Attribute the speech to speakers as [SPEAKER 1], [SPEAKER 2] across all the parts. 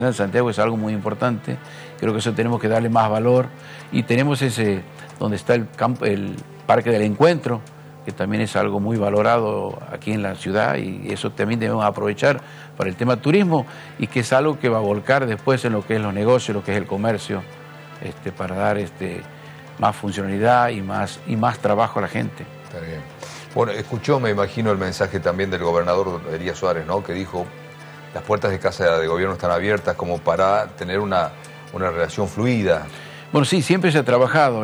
[SPEAKER 1] de Santiago es algo muy importante, creo que eso tenemos que darle más valor, y tenemos ese, donde está el Parque del Encuentro, que también es algo muy valorado aquí en la ciudad, y eso también debemos aprovechar para el tema turismo, y que es algo que va a volcar después en lo que es los negocios, lo que es el comercio, para dar más funcionalidad y más trabajo a la gente.
[SPEAKER 2] Está bien. Bueno, escuchó, me imagino, el mensaje también del gobernador Elías Suárez, ¿no?, que dijo: las puertas de Casa de Gobierno están abiertas como para tener una relación fluida.
[SPEAKER 1] Bueno, sí, siempre se ha trabajado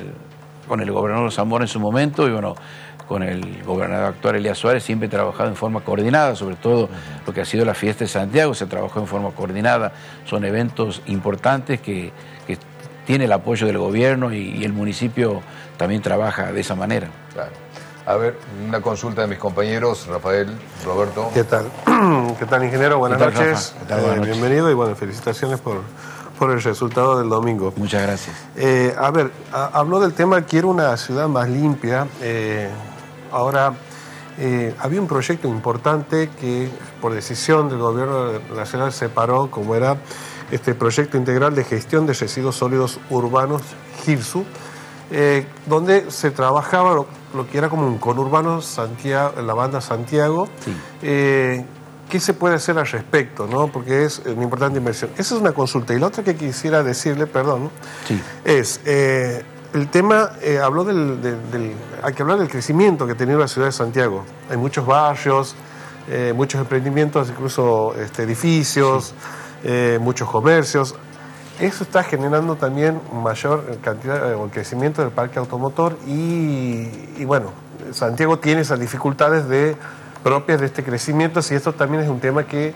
[SPEAKER 1] con el gobernador Zamora en su momento, y bueno, con el gobernador actual Elías Suárez siempre ha trabajado en forma coordinada, sobre todo lo que ha sido la fiesta de Santiago, se trabajó en forma coordinada. Son eventos importantes que tiene el apoyo del gobierno, y el municipio también trabaja de esa manera.
[SPEAKER 2] Claro. A ver, una consulta de mis compañeros, Rafael, Roberto.
[SPEAKER 3] ¿Qué tal? ¿Qué tal, ingeniero? Buenas noches.
[SPEAKER 1] Buenas noches.
[SPEAKER 3] Bienvenido, y bueno, felicitaciones por el resultado del domingo.
[SPEAKER 1] Muchas gracias.
[SPEAKER 3] A ver, habló del tema, quiero una ciudad más limpia. Ahora, había un proyecto importante que por decisión del gobierno nacional se paró, como era este proyecto integral de gestión de residuos sólidos urbanos, GIRSU, donde se trabajaba lo que era como un conurbano Santiago, la banda Santiago.
[SPEAKER 1] Sí.
[SPEAKER 3] ¿Qué se puede hacer al respecto, no? Porque es una importante inversión. Esa es una consulta. Y la otra que quisiera decirle, perdón,
[SPEAKER 1] sí,
[SPEAKER 3] es el tema, habló hay que hablar del crecimiento que ha tenido la ciudad de Santiago. Hay muchos barrios, muchos emprendimientos, incluso edificios, muchos comercios. Eso está generando también mayor cantidad o crecimiento del parque automotor, y bueno, Santiago tiene esas dificultades propias de este crecimiento, y esto también es un tema que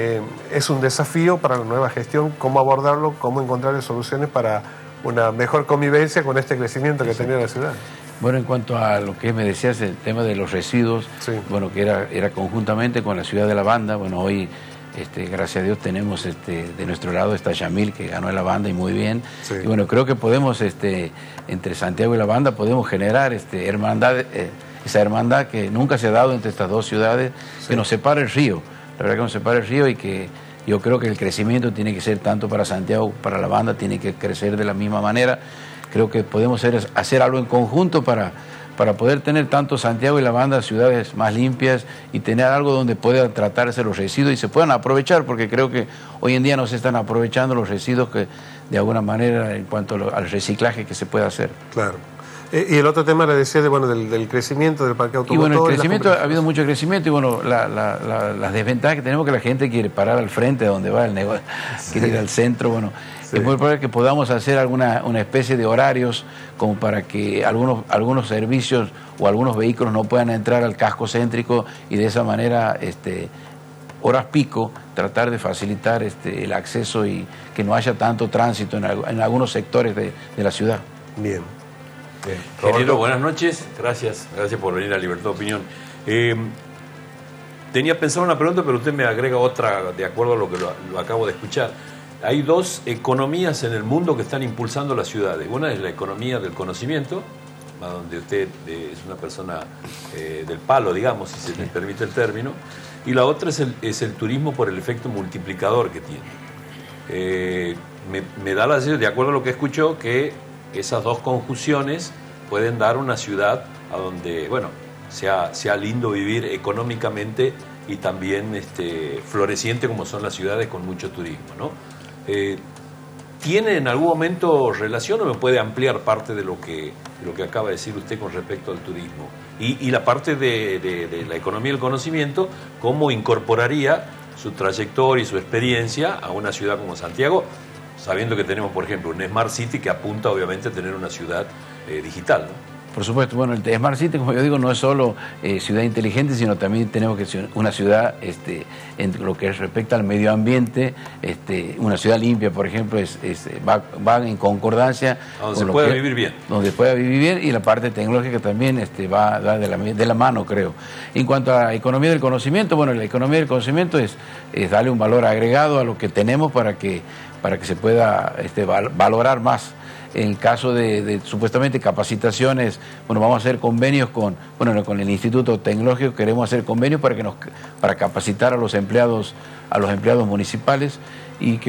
[SPEAKER 3] es un desafío para la nueva gestión, cómo abordarlo, cómo encontrar soluciones para una mejor convivencia con este crecimiento que tenía la ciudad.
[SPEAKER 1] Bueno, en cuanto a lo que me decías, el tema de los residuos,
[SPEAKER 3] sí,
[SPEAKER 1] bueno, que era conjuntamente con la ciudad de La Banda. Bueno, hoy gracias a Dios tenemos de nuestro lado está Yamil, que ganó en La Banda, y muy bien.
[SPEAKER 3] Sí.
[SPEAKER 1] Y bueno, creo que podemos, entre Santiago y La Banda, podemos generar hermandad, esa hermandad que nunca se ha dado entre estas dos ciudades, sí, que nos separa el río. La verdad que nos separa el río, y que yo creo que el crecimiento tiene que ser tanto para Santiago, para La Banda, tiene que crecer de la misma manera. Creo que podemos hacer algo en conjunto para poder tener tanto Santiago y La Banda ciudades más limpias, y tener algo donde puedan tratarse los residuos y se puedan aprovechar, porque creo que hoy en día no se están aprovechando los residuos que de alguna manera en cuanto al reciclaje que se puede hacer.
[SPEAKER 3] Claro. Y el otro tema le decía del crecimiento del parque automotor.
[SPEAKER 1] Y bueno, el crecimiento, ha habido mucho crecimiento, y bueno, las desventajas que tenemos, que la gente quiere parar al frente de donde va el negocio, sí, quiere ir al centro. Bueno, sí, es muy probable que podamos hacer una especie de horarios como para que algunos servicios o algunos vehículos no puedan entrar al casco céntrico, y de esa manera, horas pico, tratar de facilitar el acceso, y que no haya tanto tránsito en algunos sectores de la ciudad.
[SPEAKER 3] Bien.
[SPEAKER 4] Ingeniero, buenas noches. Gracias por venir a Libertad de Opinión. Tenía pensado una pregunta, pero usted me agrega otra de acuerdo a lo que lo acabo de escuchar. Hay dos economías en el mundo que están impulsando las ciudades. Una es la economía del conocimiento, donde usted es una persona del palo, digamos, si se me permite el término, y la otra es el turismo por el efecto multiplicador que tiene. Me da la sensación, de acuerdo a lo que escuchó, que esas dos conjunciones pueden dar una ciudad a donde, bueno, sea lindo vivir económicamente, y también floreciente como son las ciudades con mucho turismo, ¿no? ¿Tiene en algún momento relación, o me puede ampliar parte de lo que acaba de decir usted con respecto al turismo? Y la parte de la economía del conocimiento, ¿cómo incorporaría su trayectoria y su experiencia a una ciudad como Santiago, sabiendo que tenemos, por ejemplo, un Smart City que apunta obviamente a tener una ciudad digital, ¿no?
[SPEAKER 1] Por supuesto, bueno, el Smart City, como yo digo, no es solo ciudad inteligente, sino también tenemos que ser una ciudad, en lo que respecta al medio ambiente, una ciudad limpia, por ejemplo, va en concordancia.
[SPEAKER 4] Donde se pueda vivir bien.
[SPEAKER 1] Donde pueda vivir bien, y la parte tecnológica también va de la mano, creo. En cuanto a la economía del conocimiento, bueno, la economía del conocimiento es darle un valor agregado a lo que tenemos para que se pueda valorar más. En el caso de supuestamente capacitaciones, bueno, vamos a hacer convenios con el Instituto Tecnológico, queremos hacer convenios para capacitar a los empleados municipales, y